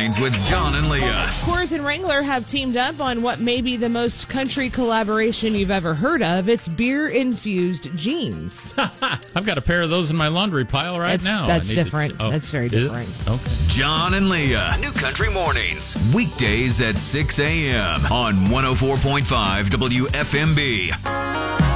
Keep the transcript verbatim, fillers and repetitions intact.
Mornings with John and Leah. Coors and Wrangler have teamed up on what may be the most country collaboration you've ever heard of. It's beer-infused jeans. I've got a pair of those in my laundry pile right that's, now. That's to, different. oh, that's very different. Okay. John and Leah, New Country Mornings, weekdays at six a.m. on one oh four point five W F M B.